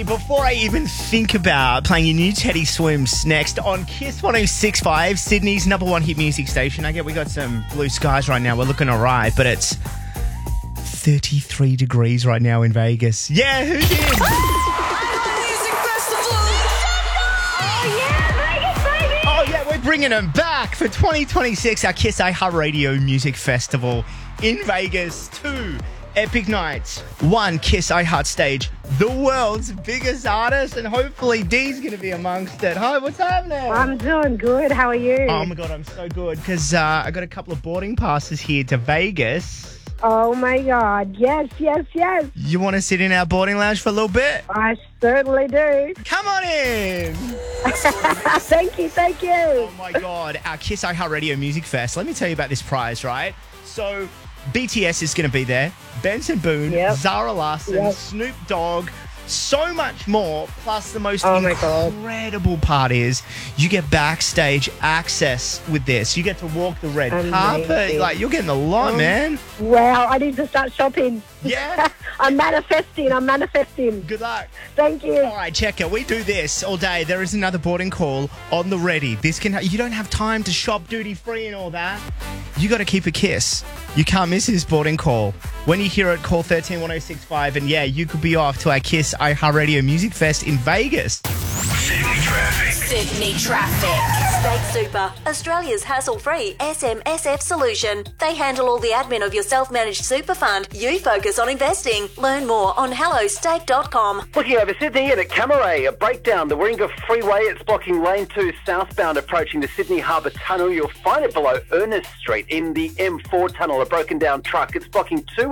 Before I even think about playing your new Teddy Swims next on Kiss 106.5, Sydney's number one hit music station. I get we got some blue skies right now. We're looking all right, but it's 33 degrees right now in Vegas. Yeah, who's in? Music Festival! Oh, yeah, Vegas, baby! Oh, yeah, we're bringing them back for 2026, our Kiss iHeartRadio Music Festival in Vegas. 2 epic nights, 1 Kiss iHeart stage, the world's biggest artist, and hopefully Dee's going to be amongst it. Hi, what's happening? I'm doing good. How are you? Oh, my God, I'm so good because I got a couple of boarding passes here to Vegas. Oh, my God. Yes. You want to sit in our boarding lounge for a little bit? I certainly do. Come on in. Thank you. Oh, my God, our Kiss iHeartRadio Music Fest. Let me tell you about this prize, right? So BTS is going to be there. Benson Boone, Yep. Zara Larsson, Yep. Snoop Dogg, so much more. Plus, the most Oh my God. incredible part is you get backstage access with this. You get to walk the red carpet. Amazing. Like, you're getting a lot, man. Wow, I need to start shopping. Yeah. I'm manifesting. Good luck. Thank you. All right, check it. We do this all day. There is another boarding call on the ready. This can you don't have time to shop duty free and all that. You got to keep a Kiss. You can't miss this boarding call. When you hear it, call 131065, and yeah, you could be off to our Kiss iHeartRadio Music Fest in Vegas. Sydney Traffic. State Super, Australia's hassle-free SMSF solution. They handle all the admin of your self-managed super fund. You focus on investing. Learn more on hellostate.com. Looking over Sydney and at Camaray, a breakdown. The Warringah Freeway, it's blocking lane 2 southbound approaching the Sydney Harbour Tunnel. You'll find it below Ernest Street in the M4 tunnel. A broken down truck. It's blocking 2